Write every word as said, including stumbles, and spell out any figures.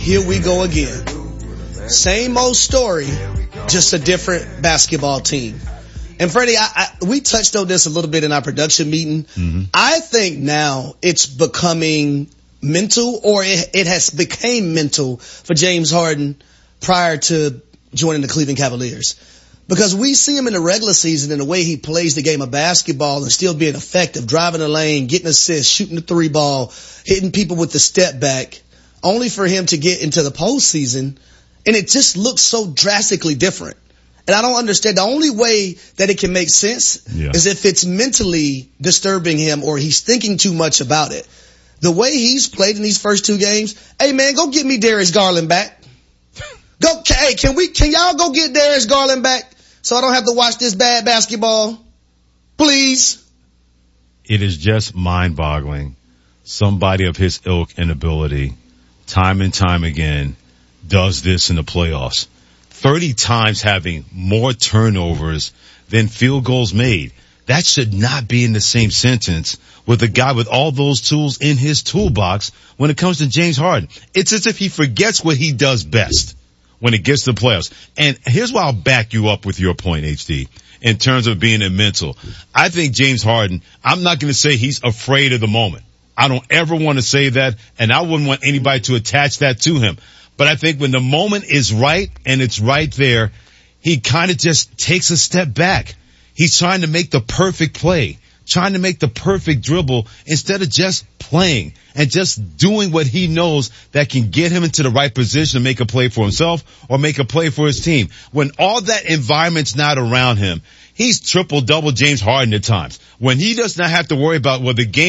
here we go again. Same old story, just a different basketball team. And Freddie, I, I, we touched on this a little bit in our production meeting. Mm-hmm. I think now it's becoming mental, or it, it has become mental for James Harden prior to joining the Cleveland Cavaliers. Because we see him in the regular season in the way he plays the game of basketball and still being effective, driving the lane, getting assists, shooting the three ball, hitting people with the step back, only for him to get into the postseason. And it just looks so drastically different. And I don't understand. The only way that it can make sense yeah. is if it's mentally disturbing him or he's thinking too much about it. The way he's played in these first two games, hey man, go get me Darius Garland back. Go, hey, can we, can y'all go get Darius Garland back so I don't have to watch this bad basketball? Please. It is just mind-boggling. Somebody of his ilk and ability, time and time again, does this in the playoffs. thirty times having more turnovers than field goals made. That should not be in the same sentence with a guy with all those tools in his toolbox when it comes to James Harden. It's as if he forgets what he does best when it gets to the playoffs. And here's why I'll back you up with your point, H D, in terms of being a mental. I think James Harden, I'm not going to say he's afraid of the moment. I don't ever want to say that, and I wouldn't want anybody to attach that to him. But I think when the moment is right and it's right there, he kind of just takes a step back. He's trying to make the perfect play, trying to make the perfect dribble instead of just playing and just doing what he knows that can get him into the right position to make a play for himself or make a play for his team. When all that environment's not around him, he's triple-double James Harden at times. When he does not have to worry about, well, the game